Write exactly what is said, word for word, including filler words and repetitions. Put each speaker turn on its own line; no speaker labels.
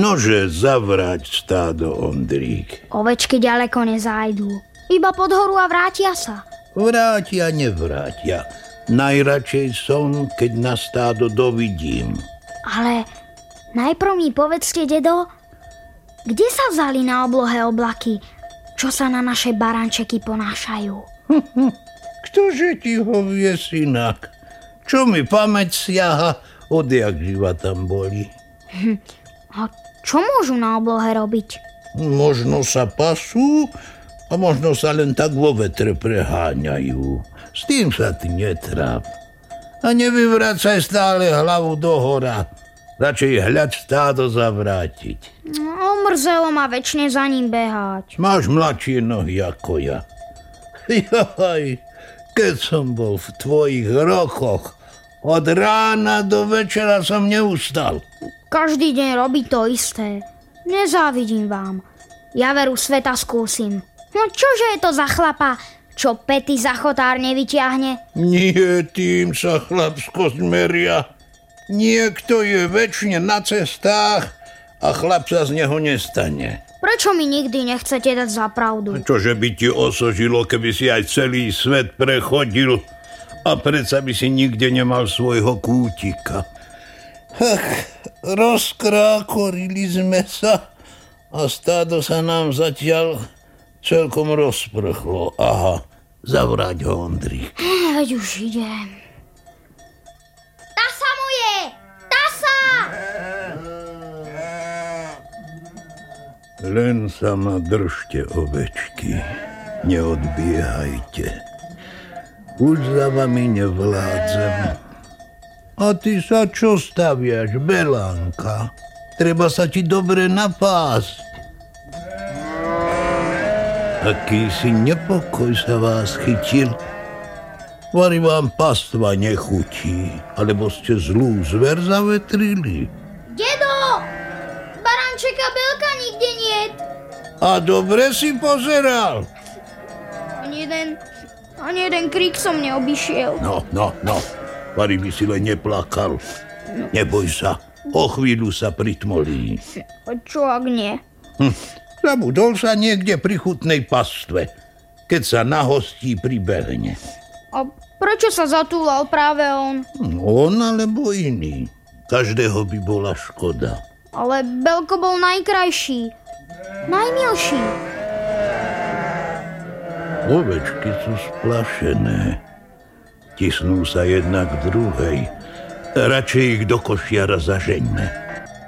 Nože zavrať stádo, Ondrík.
Ovečky ďaleko nezájdu. Iba pod horu a vrátia sa.
Vrátia, nevrátia. Najradšej som, keď na stádo dovidím.
Ale najprv mi povedzte, dedo, kde sa vzali na oblohe oblaky, čo sa na naše barančeky ponášajú?
Ktože ti ho vie, synak? Čo mi pamäť siaha, odjak živa tam boli.
A čo môžu na oblohe robiť?
Možno sa pasú a možno sa len tak vo vetre preháňajú. S tým sa ty netráp. A nevyvracaj stále hlavu do hora. Radšej hľad stádo zavrátiť.
Omrzelo ma večne za ním behať.
Máš mladšie nohy ako ja. Jaj, keď som bol v tvojich rokoch, od rána do večera som neustal.
Každý deň robí to isté. Nezávidím vám. Ja veru sveta skúsim. No čože je to za chlapa, čo pety za chotár nevyťahne?
Nie tým sa chlapskosť meria. Niekto je večne na cestách a chlap sa z neho nestane.
Prečo mi nikdy nechcete dať za pravdu?
Čože by ti osožilo, keby si aj celý svet prechodil a predsa by si nikde nemal svojho kútika. Ach, rozkrákorili sme sa a stádo sa nám zatiaľ celkom rozprchlo. Aha, zavrať ho, Ondrík.
Veď už idem. Tasa mu je! Tasa!
Len sa ma držte, ovečky. Neodbiehajte. Už za vami nevládzem. A ty sa čo staviaš, Belánka? Treba sa ti dobre napásť. Akýsi nepokoj sa vás chytil. Vari vám pastva nechutí, alebo ste zlú zver zavetrili.
Dedo! Barančeka Belka nikde niet.
A dobre si pozeral.
Ani jeden, ani jeden krík som neobyšiel.
No, no, no. Vari by si len neplakal. Neboj sa, o chvíľu sa pritmolí.
A čo ak nie?
Hm. Zabudol sa niekde pri chutnej pastve, keď sa na hostí pribehne.
A prečo sa zatúlal práve on?
On alebo iný. Každého by bola škoda.
Ale Belko bol najkrajší, najmilší.
Ovečky sú splašené. Tisnú sa jedna k druhej. Radšej ich do košiara zažeňme.